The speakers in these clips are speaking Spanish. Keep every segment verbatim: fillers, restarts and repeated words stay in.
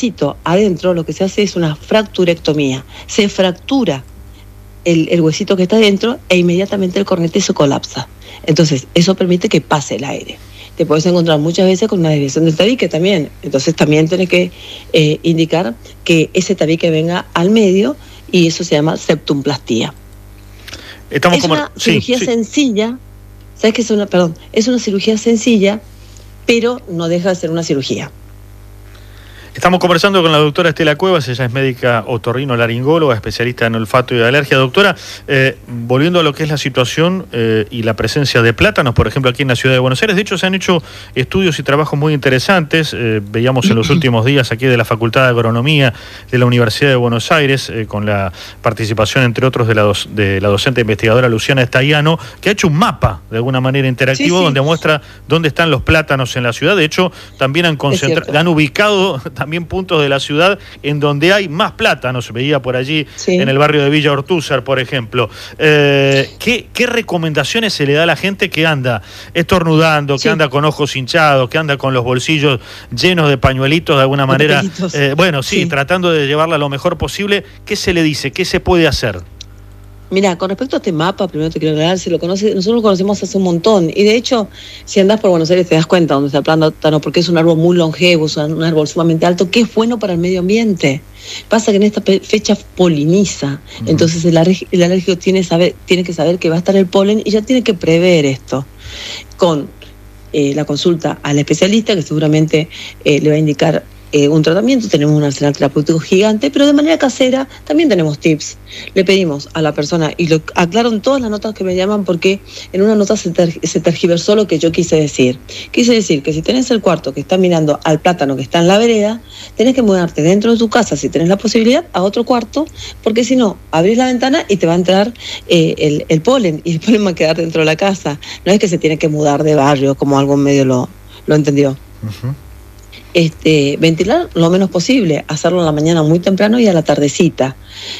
huesito adentro, lo que se hace es una fracturectomía. Se fractura el, el huesito que está adentro e inmediatamente el cornete se colapsa. Entonces, eso permite que pase el aire. Te puedes encontrar muchas veces con una desviación del tabique también. Entonces, también tienes que eh, indicar que ese tabique venga al medio y eso se llama septumplastía. Estamos es como... una cirugía sí, sencilla, ¿sabes qué es una? Perdón, es una cirugía sencilla, pero no deja de ser una cirugía. Estamos conversando con la doctora Estela Cuevas, ella es médica otorrino-laringóloga, especialista en olfato y alergia. Doctora, eh, volviendo a lo que es la situación eh, y la presencia de plátanos, por ejemplo, aquí en la ciudad de Buenos Aires, de hecho se han hecho estudios y trabajos muy interesantes, eh, veíamos en los últimos días aquí de la Facultad de Agronomía de la Universidad de Buenos Aires, eh, con la participación, entre otros, de la, do de la docente investigadora Luciana Estaiano, que ha hecho un mapa, de alguna manera interactivo, sí, sí. donde muestra dónde están los plátanos en la ciudad. De hecho, también han, concentrado, han ubicado también puntos de la ciudad en donde hay más plátanos, veía por allí, sí. en el barrio de Villa Ortúzar, por ejemplo. Eh, ¿qué, ¿Qué recomendaciones se le da a la gente que anda estornudando, sí. que anda con ojos hinchados, que anda con los bolsillos llenos de pañuelitos de alguna manera? Eh, bueno, sí, sí, tratando de llevarla lo mejor posible. ¿Qué se le dice? ¿Qué se puede hacer? Mira, con respecto a este mapa, primero te quiero aclarar, si lo conoce, nosotros lo conocemos hace un montón, y de hecho, si andás por Buenos Aires te das cuenta dónde está el plátano, porque es un árbol muy longevo, es un árbol sumamente alto, que es bueno para el medio ambiente. Pasa que en esta fecha poliniza, uh-huh. entonces el, el alérgico tiene, saber, tiene que saber que va a estar el polen y ya tiene que prever esto. Con eh, la consulta al especialista, que seguramente eh, le va a indicar Eh, un tratamiento, tenemos un arsenal terapéutico gigante, pero de manera casera también tenemos tips. Le pedimos a la persona, y lo aclaro en todas las notas que me llaman, porque en una nota se, ter, se tergiversó lo que yo quise decir. Quise decir que si tenés el cuarto que está mirando al plátano que está en la vereda, tenés que mudarte dentro de tu casa, si tenés la posibilidad, a otro cuarto, porque si no, abrís la ventana y te va a entrar eh, el, el polen, y el polen va a quedar dentro de la casa. No es que se tiene que mudar de barrio, como algún medio lo, lo entendió. Uh-huh. Este, ventilar lo menos posible, hacerlo en la mañana muy temprano y a la tardecita.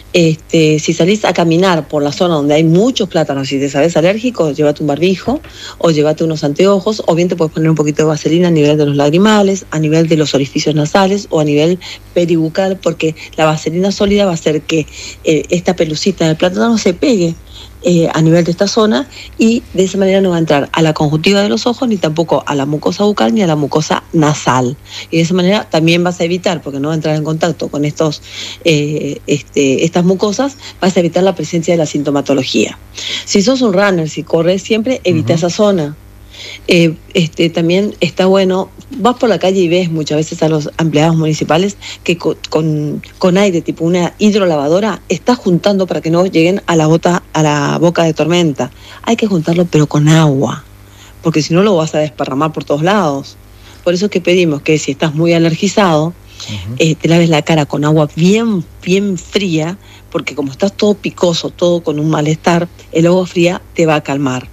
Este, si salís a caminar por la zona donde hay muchos plátanos y te sabes alérgico, llévate un barbijo o llévate unos anteojos, o bien te puedes poner un poquito de vaselina a nivel de los lagrimales, a nivel de los orificios nasales o a nivel peribucal, porque la vaselina sólida va a hacer que eh, esta pelucita del plátano se pegue Eh, a nivel de esta zona, y de esa manera no va a entrar a la conjuntiva de los ojos, ni tampoco a la mucosa bucal ni a la mucosa nasal, y de esa manera también vas a evitar, porque no va a entrar en contacto con estos eh, este, estas mucosas, vas a evitar la presencia de la sintomatología. Si sos un runner, si corres siempre, evita uh-huh. esa zona. Eh, este, también está bueno, vas por la calle y ves muchas veces a los empleados municipales que con, con, con aire tipo una hidrolavadora está juntando para que no lleguen a la, bota, a la boca de tormenta. Hay que juntarlo pero con agua, porque si no lo vas a desparramar por todos lados. Por eso es que pedimos que si estás muy alergizado, uh-huh. eh, te laves la cara con agua bien, bien fría, porque como estás todo picoso, todo con un malestar, el agua fría te va a calmar.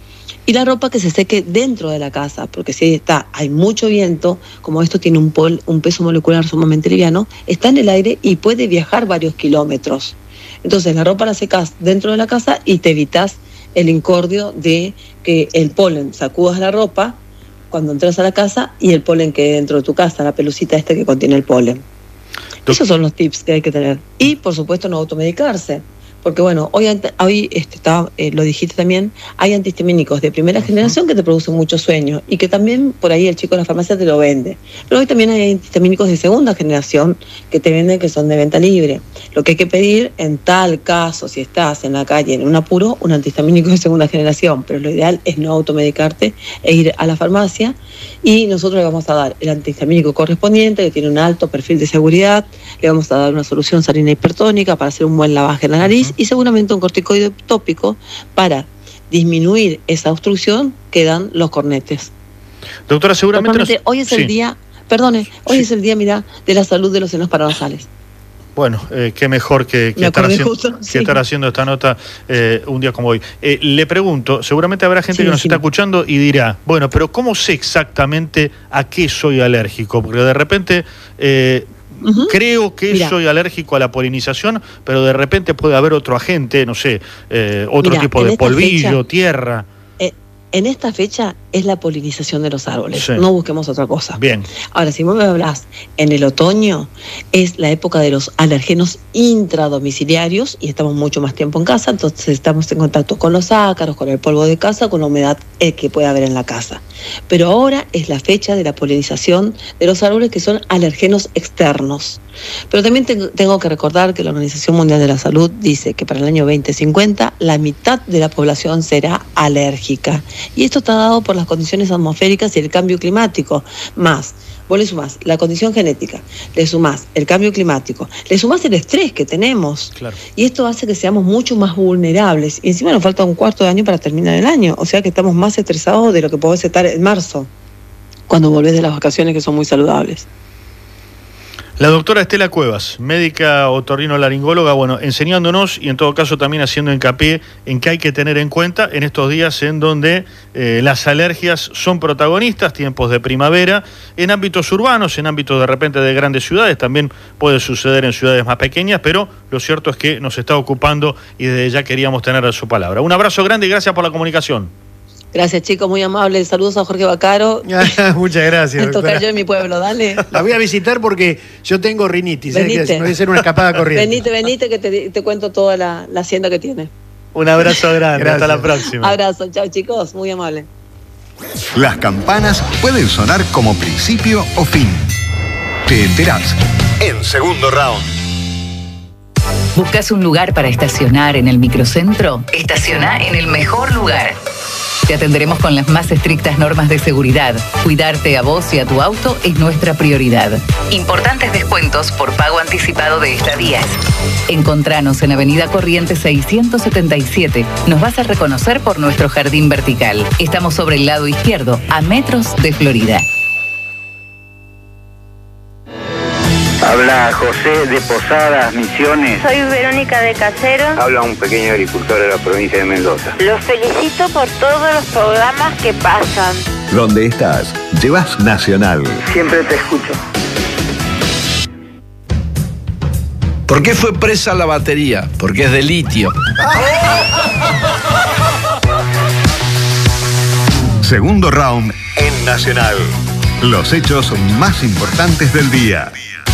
Y la ropa que se seque dentro de la casa, porque si está, hay mucho viento, como esto tiene un, pol, un peso molecular sumamente liviano, está en el aire y puede viajar varios kilómetros. Entonces la ropa la secas dentro de la casa y te evitas el incordio de que el polen sacudas la ropa cuando entras a la casa y el polen quede dentro de tu casa, la pelucita esta que contiene el polen. Esos son los tips que hay que tener. Y por supuesto no automedicarse. Porque bueno, hoy, hoy este, está, eh, lo dijiste también, hay antihistamínicos de primera uh-huh. generación que te producen mucho sueño y que también por ahí el chico de la farmacia te lo vende. Pero hoy también hay antihistamínicos de segunda generación que te venden, que son de venta libre. Lo que hay que pedir en tal caso, si estás en la calle en un apuro, un antihistamínico de segunda generación. Pero lo ideal es no automedicarte e ir a la farmacia, y nosotros le vamos a dar el antihistamínico correspondiente, que tiene un alto perfil de seguridad, le vamos a dar una solución salina hipertónica para hacer un buen lavaje en la nariz, uh-huh. y seguramente un corticoide tópico para disminuir esa obstrucción que dan los cornetes. Doctora, seguramente... Nos... Hoy es el sí. día, perdone, hoy sí. es el día, mira, de la salud de los senos paranasales. Bueno, eh, qué mejor que, que, estar haciendo, justo, que sí. estar haciendo esta nota eh, un día como hoy. Eh, le pregunto, seguramente habrá gente sí, que nos sí. está escuchando y dirá, bueno, pero ¿cómo sé exactamente a qué soy alérgico? Porque de repente... Eh, Uh-huh. Creo que Mira. soy alérgico a la polinización, pero de repente puede haber otro agente, no sé, eh, otro Mira, tipo de polvillo, fecha, tierra. Eh, en esta fecha es la polinización de los árboles. Sí. No busquemos otra cosa. Bien. Ahora, si vos me hablas en el otoño, es la época de los alergenos intradomiciliarios y estamos mucho más tiempo en casa, entonces estamos en contacto con los ácaros, con el polvo de casa, con la humedad eh, que puede haber en la casa. Pero ahora es la fecha de la polinización de los árboles que son alergenos externos. Pero también te, tengo que recordar que la Organización Mundial de la Salud dice que para el año veinte cincuenta la mitad de la población será alérgica. Y esto está dado por las condiciones atmosféricas y el cambio climático. Más, vos le sumás la condición genética, le sumás el cambio climático, le sumás el estrés que tenemos. Claro. Y esto hace que seamos mucho más vulnerables. Y encima nos falta un cuarto de año para terminar el año. O sea que estamos más estresados de lo que podés estar en marzo, cuando volvés de las vacaciones, que son muy saludables. La doctora Estela Cuevas, médica otorrinolaringóloga, bueno, enseñándonos y en todo caso también haciendo hincapié en que hay que tener en cuenta en estos días en donde eh, las alergias son protagonistas, tiempos de primavera, en ámbitos urbanos, en ámbitos de repente de grandes ciudades, también puede suceder en ciudades más pequeñas, pero lo cierto es que nos está ocupando y desde ya queríamos tener su palabra. Un abrazo grande y gracias por la comunicación. Gracias, chicos, muy amables. Saludos a Jorge Bacaro. Muchas gracias. Esto cayó en mi pueblo, dale. La voy a visitar porque yo tengo rinitis. Venite. ¿eh? Me voy a hacer una escapada corriente. Venite, venite, que te, te cuento toda la, la hacienda que tiene. Un abrazo grande. Gracias. Hasta la próxima. Abrazo, chao, chicos, muy amable. Las campanas pueden sonar como principio o fin. Te enterás en Segundo Round. ¿Buscas un lugar para estacionar en el microcentro? Estaciona en el mejor lugar. Te atenderemos con las más estrictas normas de seguridad. Cuidarte a vos y a tu auto es nuestra prioridad. Importantes descuentos por pago anticipado de estadías. Encontranos en Avenida Corrientes seiscientos setenta y siete. Nos vas a reconocer por nuestro jardín vertical. Estamos sobre el lado izquierdo, a metros de Florida. Habla José de Posadas, Misiones. Soy Verónica de Casero. Habla un pequeño agricultor de la provincia de Mendoza. Los felicito por todos los programas que pasan. Donde estás, llevas Nacional. Siempre te escucho. ¿Por qué fue presa la batería? Porque es de litio. Segundo Round en Nacional. Los hechos más importantes del día.